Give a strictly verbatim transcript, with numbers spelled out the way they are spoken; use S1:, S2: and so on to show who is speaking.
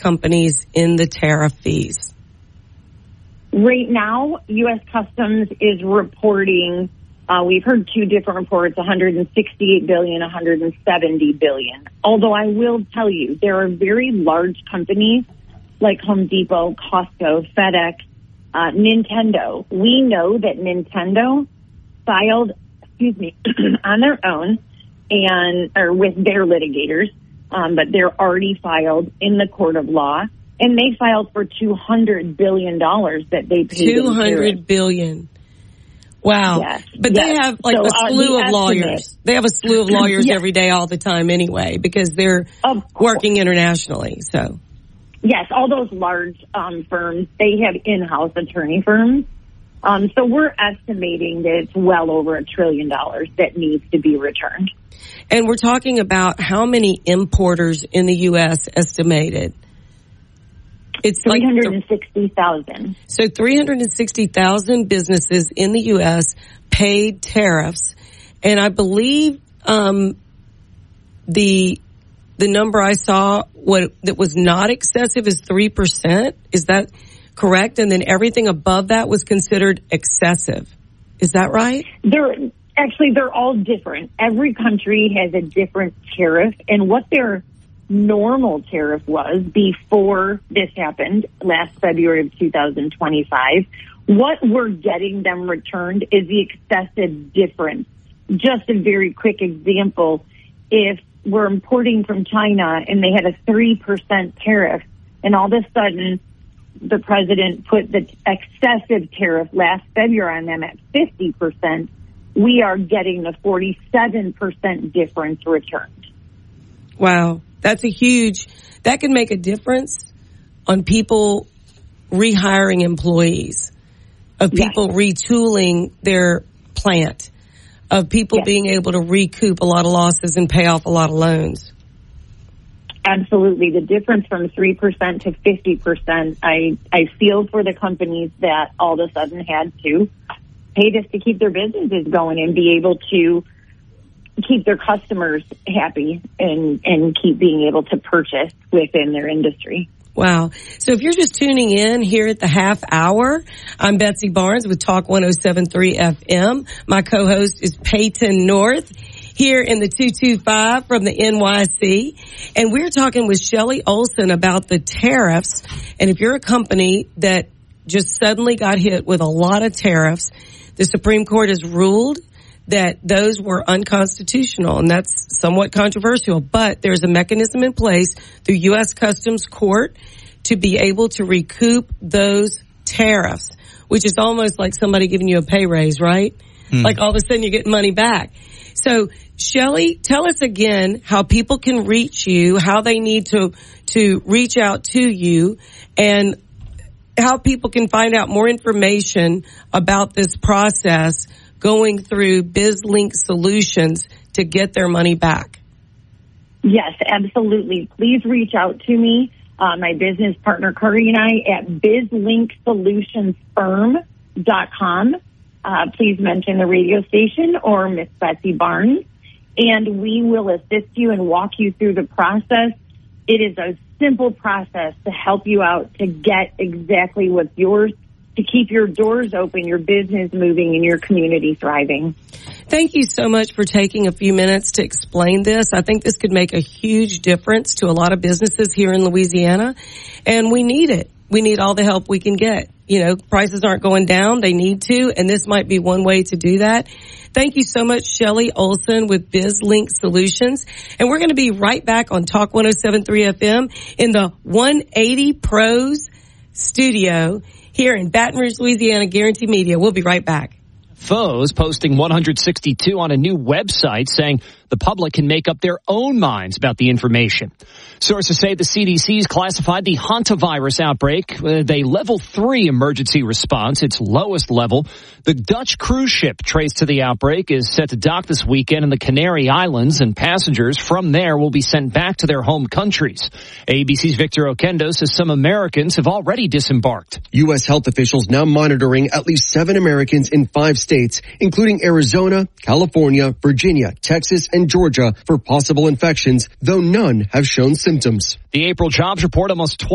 S1: companies in the tariff fees?
S2: Right now, U S Customs is reporting, uh, we've heard two different reports, one hundred sixty-eight billion dollars, one hundred seventy billion dollars. Although I will tell you, there are very large companies like Home Depot, Costco, FedEx, uh, Nintendo. We know that Nintendo filed, excuse me, on their own and or with their litigators, um, but they're already filed in the court of law, and they filed for two hundred billion dollars that they paid.
S1: two hundred billion dollars. Wow.
S2: Yes.
S1: But
S2: yes.
S1: they have like
S2: so,
S1: a
S2: uh,
S1: slew of
S2: estimate,
S1: lawyers. They have a slew of lawyers
S2: yes.
S1: every day, all the time anyway, because they're working internationally. So,
S2: yes, all those large um, firms, they have in-house attorney firms. Um, so we're estimating that it's well over a trillion dollars that needs to be returned.
S1: And we're talking about how many importers in the U S estimated? It's
S2: three hundred sixty thousand.
S1: Like so three hundred sixty thousand businesses in the U S paid tariffs. And I believe um, the the number I saw what that was not excessive is three percent. Is that correct? And then everything above that was considered excessive. Is that right?
S2: They're actually, they're all different. Every country has a different tariff, and what their normal tariff was before this happened last February of two thousand twenty-five. What we're getting them returned is the excessive difference. Just a very quick example. If we're importing from China and they had a three percent tariff, and all of a sudden the president put the excessive tariff last February on them at fifty percent, we are getting the forty-seven percent difference returned.
S1: Wow. That's a huge, that can make a difference on people rehiring employees, of people yes. retooling their plant, of people yes. being able to recoup a lot of losses and pay off a lot of loans.
S2: Absolutely. The difference from three percent to fifty percent, I, I feel for the companies that all of a sudden had to pay just to keep their businesses going and be able to keep their customers happy and, and keep being able to purchase within their industry.
S1: Wow. So if you're just tuning in here at the half hour, I'm Betsy Barnes with Talk one oh seven point three F M. My co-host is Peyton North here in the two two five from the N Y C. And we're talking with Shelly Olson about the tariffs. And if you're a company that just suddenly got hit with a lot of tariffs, the Supreme Court has ruled that those were unconstitutional, and that's somewhat controversial, but there's a mechanism in place through U S Customs Court to be able to recoup those tariffs, which is almost like somebody giving you a pay raise, right? Mm. Like all of a sudden you get money back. So, Shelly, tell us again how people can reach you, how they need to, to reach out to you, and how people can find out more information about this process going through BizLink Solutions to get their money back.
S2: Yes, absolutely. Please reach out to me, uh, my business partner, Curry, and I at biz link solutions firm dot com. Uh, please mention the radio station or Miss Betsy Barnes, and we will assist you and walk you through the process. It is a simple process to help you out to get exactly what's yours, to keep your doors open, your business moving, and your community thriving.
S1: Thank you so much for taking a few minutes to explain this. I think this could make a huge difference to a lot of businesses here in Louisiana, and we need it. We need all the help we can get. You know, prices aren't going down. They need to, and this might be one way to do that. Thank you so much, Shelly Olson with BizLink Solutions. And we're going to be right back on Talk one oh seven point three F M in the one eighty Pros studio here in Baton Rouge, Louisiana, Guarantee Media. We'll be right back.
S3: Foes posting one hundred sixty-two on a new website saying the public can make up their own minds about the information. Sources say the C D C's classified the hantavirus outbreak with a level three emergency response, its lowest level. The Dutch cruise ship traced to the outbreak is set to dock this weekend in the Canary Islands, and passengers from there will be sent back to their home countries. A B C's Victor Oquendo says some Americans have already disembarked.
S4: U S health officials now monitoring at least seven Americans in five states, including Arizona, California, Virginia, Texas, and Georgia for possible infections, though none have shown symptoms.
S3: The April jobs report almost